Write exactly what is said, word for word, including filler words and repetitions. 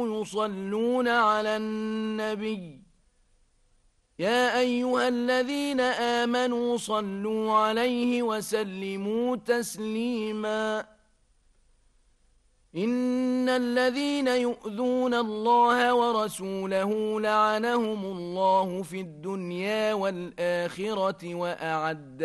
يصلون على النبي يا أيها الذين آمنوا صلوا عليه وسلموا تسليما إن الذين يؤذون الله ورسوله لعنهم الله في الدنيا والآخرة وأعد